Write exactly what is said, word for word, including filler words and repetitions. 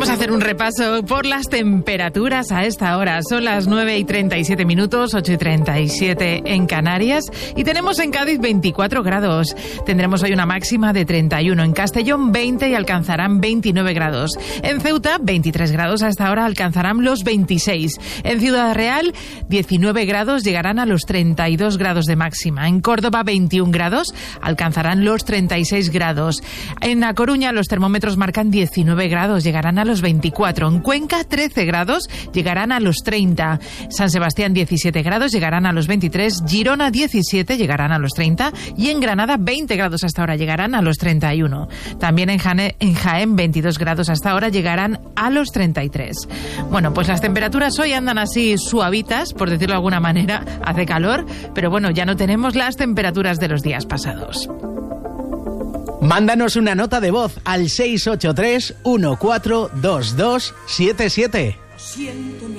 Vamos a hacer un repaso por las temperaturas a esta hora. Son las nueve y treinta y siete minutos, ocho y treinta y siete en Canarias. Y tenemos en Cádiz veinticuatro grados. Tendremos hoy una máxima de treinta y uno. En Castellón veinte y alcanzarán veintinueve grados. En Ceuta veintitrés grados. A esta hora alcanzarán los veintiséis. En Ciudad Real diecinueve grados, llegarán a los treinta y dos grados de máxima. En Córdoba veintiún grados, alcanzarán los treinta y seis grados. En A Coruña los termómetros marcan diecinueve grados, llegarán a los veinticuatro. En Cuenca trece grados, llegarán a los treinta. San Sebastián diecisiete grados, llegarán a los veintitrés. Girona diecisiete, llegarán a los treinta. Y en Granada veinte grados hasta ahora, llegarán a los treinta y uno. También en Jaén, en Jaén veintidós grados hasta ahora, llegarán a los treinta y tres. Bueno, pues las temperaturas hoy andan así suavitas, por decirlo de alguna manera. Hace calor, pero bueno, ya no tenemos las temperaturas de los días pasados. Mándanos una nota de voz al seis ocho tres, uno cuatro dos dos siete siete.